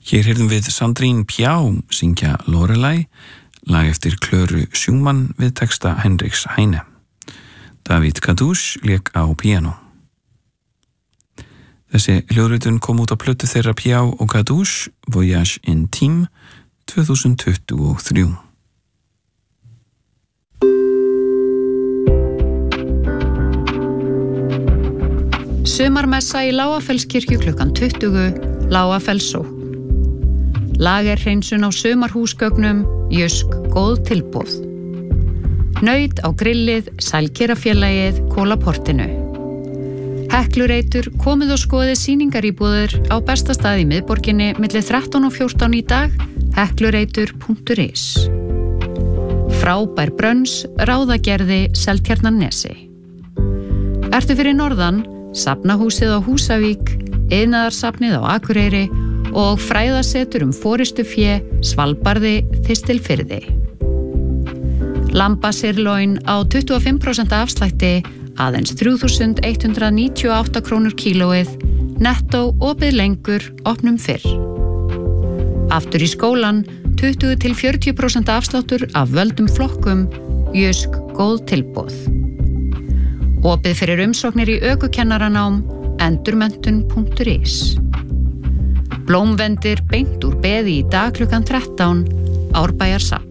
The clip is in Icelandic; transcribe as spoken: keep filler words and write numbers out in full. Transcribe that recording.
Hér heyrðum við Sandrine Pjá syngja Lorelei, lag eftir Klöru Sjúmann við texta Henriks Heine. David Kadouche lék á píanó. Þessi hljóðritun kom út á plötu þeirra Pjá og Kadouche, Voyage Intime, tvö þúsund tuttugu og þrjú. Sumarmessa í Lágafellskirkju klukkan tuttugu, Lágafellssókn. Lagerhreinsun á sumarhúsgögnum, Jysk, góð tilboð. Naut á grillið, Sælkerafélagið, Kólaportinu. Heklureitur, komið og skoðið sýningaríbúðir á besta stað í miðborginni milli þrettán og fjórtán í dag, heklureitur punktur is. Frábær brönns, Ráðagerði, Seltjarnarnesi. Ertu fyrir norðan, Safnahúsið á Húsavík, Iðnaðarsafnið á Akureyri og fræðasetur um forystufé, Svalbarði, Þistilfirði. Lambasirloin á tuttugu og fimm prósent afslætti, aðeins þrjú þúsund hundrað níutíu og átta krónur kílóið, nettó opið lengur, opnum fyrr. Aftur í skólan, tuttugu til fjörutíu prósent afsláttur af völdum flokkum, Jysk, góð tilboð. Opið fyrir umsóknir í ökukennaranám, endurmenntun punktur is. Blómvendir beint úr beði í dag klukkan þrettán, Árbæjarsafn.